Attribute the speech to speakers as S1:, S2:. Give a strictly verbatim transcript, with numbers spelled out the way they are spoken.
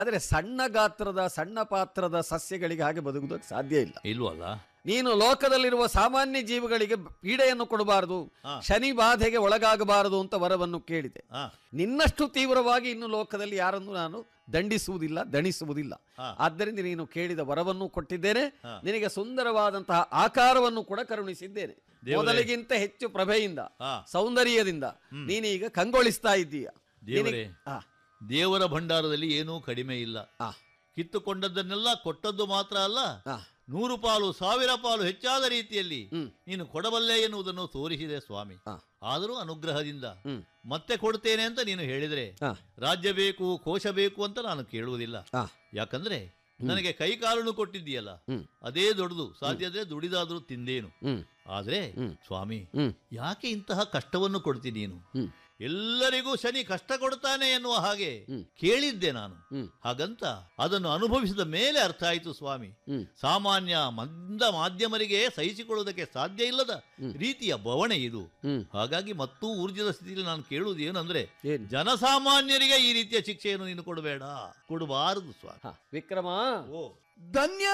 S1: ಆದರೆ ಸಣ್ಣ ಗಾತ್ರದ ಸಣ್ಣ ಪಾತ್ರದ ಸಸ್ಯಗಳಿಗೆ ಹಾಗೆ ಬದುಕುವುದಕ್ಕೆ ಸಾಧ್ಯ ಇಲ್ಲ.
S2: ಇಲ್ವಲ್ಲ?
S1: ನೀನು ಲೋಕದಲ್ಲಿರುವ ಸಾಮಾನ್ಯ ಜೀವಿಗಳಿಗೆ ಪೀಡೆಯನ್ನು ಕೊಡಬಾರದು, ಶನಿ ಬಾಧೆಗೆ ಒಳಗಾಗಬಾರದು ಅಂತ ವರವನ್ನು ಕೇಳಿದೆ. ನಿನ್ನಷ್ಟು ತೀವ್ರವಾಗಿ ಇನ್ನು ಲೋಕದಲ್ಲಿ ಯಾರನ್ನು ನಾನು ದಂಡಿಸುವುದಿಲ್ಲ, ದಣಿಸುವುದಿಲ್ಲ. ಆದ್ದರಿಂದ ನೀನು ಕೇಳಿದ ವರವನ್ನು ಕೊಟ್ಟಿದ್ದೇನೆ. ನಿನಗೆ ಸುಂದರವಾದಂತಹ ಆಕಾರವನ್ನು ಕೂಡ ಕರುಣಿಸಿದ್ದೇನೆ. ಮೊದಲಿಗಿಂತ ಹೆಚ್ಚು ಪ್ರಭೆಯಿಂದ, ಸೌಂದರ್ಯದಿಂದ ನೀನೀಗ ಕಂಗೊಳಿಸ್ತಾ ಇದ್ದೀಯ.
S2: ದೇವರ ಭಂಡಾರದಲ್ಲಿ ಏನೂ ಕಡಿಮೆ ಇಲ್ಲ. ಕಿತ್ತುಕೊಂಡದ್ದನ್ನೆಲ್ಲ ಕೊಟ್ಟದ್ದು ಮಾತ್ರ ಅಲ್ಲ, ನೂರು ಪಾಲು ಸಾವಿರ ಪಾಲು ಹೆಚ್ಚಾದ ರೀತಿಯಲ್ಲಿ ನೀನು ಕೊಡಬಲ್ಲೆ ಎನ್ನುವುದನ್ನು ತೋರಿಸಿದೆ ಸ್ವಾಮಿ. ಆದರೂ ಅನುಗ್ರಹದಿಂದ ಮತ್ತೆ ಕೊಡ್ತೇನೆ ಅಂತ ನೀನು ಹೇಳಿದ್ರೆ ರಾಜ್ಯ ಬೇಕು, ಕೋಶ ಬೇಕು ಅಂತ ನಾನು ಕೇಳುವುದಿಲ್ಲ. ಯಾಕಂದ್ರೆ ನನಗೆ ಕೈ ಕಾಲನ್ನು ಕೊಟ್ಟಿದ್ದೀಯಲ್ಲ, ಅದೇ ದೊಡ್ಡದು. ಸಾಧ್ಯತೆ ದುಡಿದಾದ್ರೂ ತಿಂದೇನು. ಆದ್ರೆ ಸ್ವಾಮಿ, ಯಾಕೆ ಇಂತಹ ಕಷ್ಟವನ್ನು ಕೊಡ್ತೀನಿ ನೀನು? ಎಲ್ಲರಿಗೂ ಶನಿ ಕಷ್ಟ ಕೊಡ್ತಾನೆ ಎನ್ನುವ ಹಾಗೆ ಕೇಳಿದ್ದೆ ನಾನು. ಹಾಗಂತ ಅದನ್ನು ಅನುಭವಿಸಿದ ಮೇಲೆ ಅರ್ಥ ಆಯಿತು ಸ್ವಾಮಿ, ಸಾಮಾನ್ಯ ಮಂದ ಮಾಧ್ಯಮರಿಗೆ ಸಹಿಸಿಕೊಳ್ಳುವುದಕ್ಕೆ ಸಾಧ್ಯ ಇಲ್ಲದ ರೀತಿಯ ಬವಣೆ ಇದು. ಹಾಗಾಗಿ ಮತ್ತೂ ಊರ್ಜದ ಸ್ಥಿತಿಯಲ್ಲಿ ನಾನು ಕೇಳುವುದು ಏನಂದ್ರೆ, ಜನಸಾಮಾನ್ಯರಿಗೆ ಈ ರೀತಿಯ ಶಿಕ್ಷೆಯನ್ನು ನೀನು ಕೊಡಬೇಡ, ಕೊಡಬಾರದು ಸ್ವಾಮಿ.
S1: ವಿಕ್ರಮ,
S3: ಧನ್ಯ